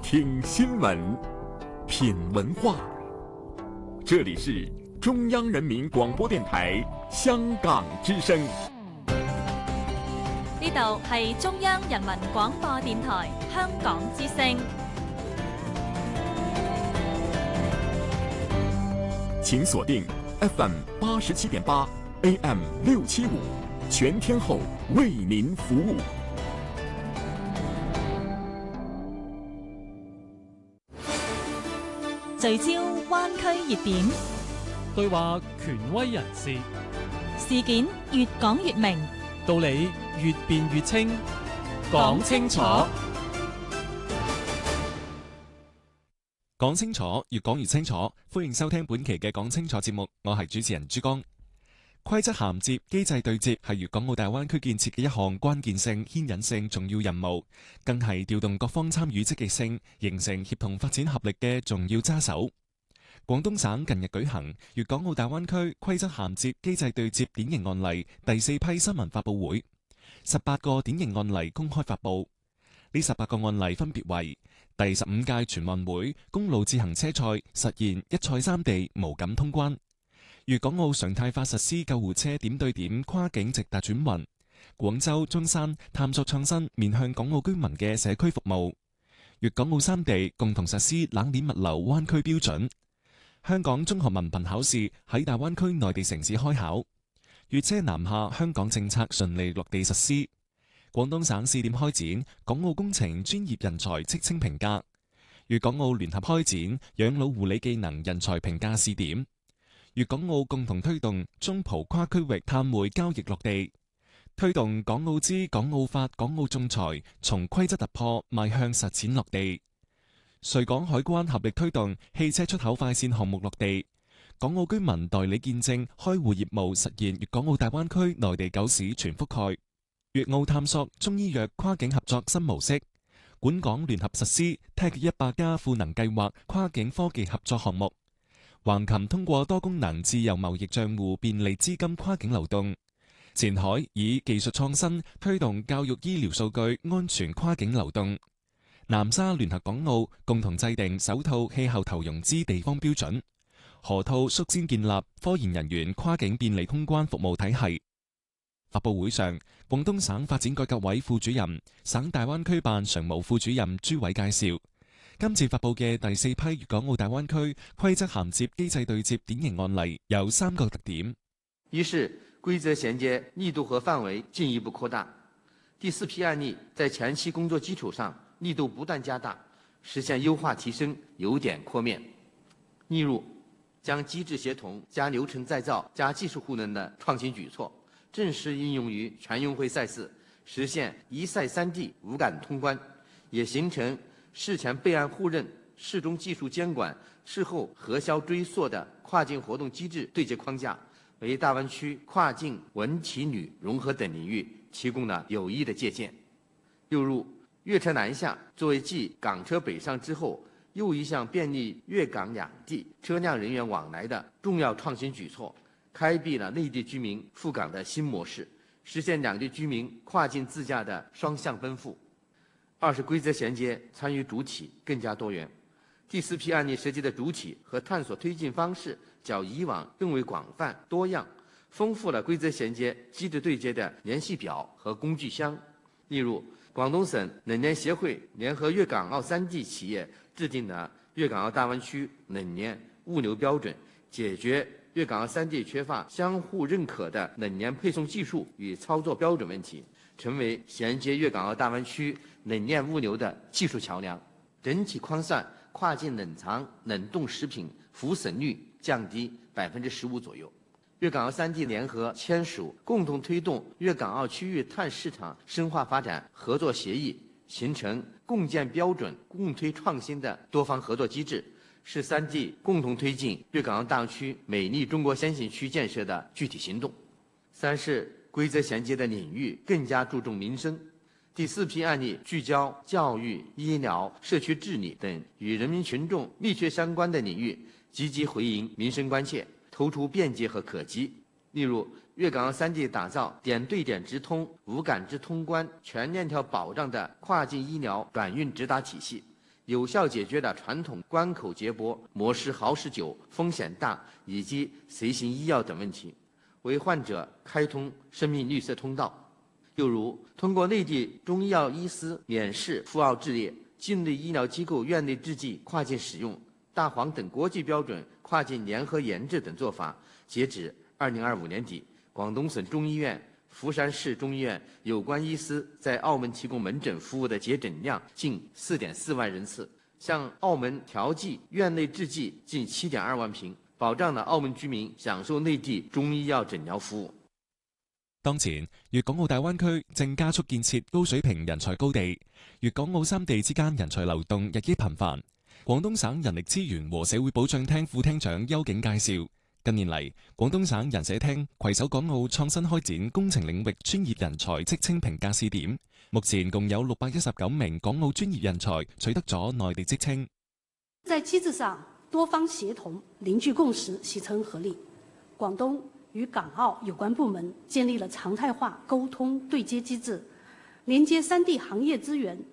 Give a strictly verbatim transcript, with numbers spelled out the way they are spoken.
听新闻，品文化。这里是中央人民廣播電台香港之聲。 呢度係中央人民廣播電台香港之聲。 請鎖定 F M 八十七點八 A M 六七五，全天候為您服務。 聚焦灣區熱點， 對話權威人士， 事件越講越明， 道理越辯越清，講清楚， 講清楚，越講越清楚。歡迎收聽本期嘅講清楚節目，我係主持人朱江。規則銜接、機制對接係粵港澳大灣區建設嘅一項關鍵性、牽引性重要任務，更係調動各方參與積極性、形成協同發展合力嘅重要揸手。廣東省近日舉行粵港澳大灣區規則銜接、機制對接典型案例第四批新聞發佈會，十八個典型案例公開發佈。呢十八個案例分別為第十五屆全運會公路自行車賽實現一賽三地無感通關。粵港澳常態化實施救護車點對點跨境直達轉運，廣州、中山探索創新面向港澳居民嘅社區服務，粵港澳三地共同實施冷鏈物流灣區標準，香港中學文憑考試喺大灣區內地城市開考，粵車南下香港政策順利落地實施，廣東省試點開展港澳工程專業人才職稱評價，粵港澳聯合開展養老護理技能人才評價試點。粵港澳共同推動中葡跨區域碳匯交易落地，推動港澳資港澳法港澳仲裁從規則突破邁向實踐落地。穗港海關合力推動汽車出口快線項目落地，港澳居民代理見證開戶業務實現粵港澳大灣區內地九市全覆蓋。粵澳探索中醫藥跨境合作新模式，莞港聯合實施 T E C 一百加賦能計劃跨境科技合作項目。橫琴通過多功能自由貿易賬戶便利資金跨境流動，前海以技術創新推動教育醫療數據安全跨境流動，南沙聯合港澳共同制定首套氣候投融資地方標準，河套率先建立科研人員跨境便利通關服務體系。發佈會上，廣東省發展改革委副主任、省大灣區辦常務副主任朱偉介紹，今次發佈嘅第四批粵港澳大灣區規則銜接機制對接典型案例有三個特點： 一是規則銜接力度和範圍進一步擴大。第四批案例在前期工作基礎上力度不斷加大，實現優化提升，由點擴面。例如，將機制協同加流程再造加技術互能的創新舉措正式應用於全運會賽事，實現一賽三地無感通關，也形成事前備案互認、事中技術監管、事後核銷追溯的跨境活動機制對接框架，為大灣區跨境文體旅融合等領域提供了有益的借鑑。又如粵車南下作為繼港車北上之後又一項便利粵港兩地車輛人員往來的重要創新舉措，開闢了內地居民赴港的新模式，實現兩地居民跨境自駕的雙向奔赴。二是規則銜接參與主體更加多元，第四批案例涉及的主體和探索推進方式較以往更為廣泛多樣，豐富了規則銜接機制對接的聯繫表和工具箱。例如，廣東省冷鏈協會聯合粵港澳三地企業制定的粵港澳大灣區冷鏈物流標準，解決粵港澳三地缺乏相互認可的冷鏈配送技術與操作標準問題，成為銜接粵港澳大灣區冷鏈物流的技術橋樑。整體框算跨境冷藏冷凍食品浮損率降低百分之十五左右。粵港澳三地聯合簽署共同推動粵港澳區域碳市場深化發展合作協議，形成共建標準、共推創新的多方合作機制，是三地共同推進粵港澳大灣區美麗中國先行區建設的具體行動。三是規則銜接的領域更加注重民生。第四批案例聚焦教育、醫療、社區治理等與人民群眾密切相關的領域，積極回應民生關切，突出便捷和可及。例如，粵港澳三地打造點對點直通、無感知通關、全鏈條保障的跨境醫療轉運直達體系， 有效解决了传统关口接驳、模式好使久、风险大以及随行医药等问题，为患者开通生命绿色通道。又如，通过内地中医药医师免试赴澳治列、境内医疗机构院内制剂跨境使用、大黄等国际标准跨境联合研制等做法，截止二零二五年底，广东省中医院、福山市中医院有关医师在澳门提供门诊服务的接诊量近四点四万人次，向澳门调剂院内制剂近七点二万瓶，保障了澳门居民享受内地中醫藥診療服務。 當前，粵港澳大灣區正加速建設高水平人才高地，粵港澳三地之間人才流動日益頻繁。廣東省人力資源和社會保障廳副廳長邱景介紹，近年嚟，廣東省人社廳攜手港澳創新開展工程領域專業人才職稱評價試點，目前共有六百一十九名港澳專業人才取得咗內地職稱。 在機制上，多方協同，凝聚共識，協同合力。廣東與港澳有關部門建立了常態化溝通對接機制，連接三地行業資源，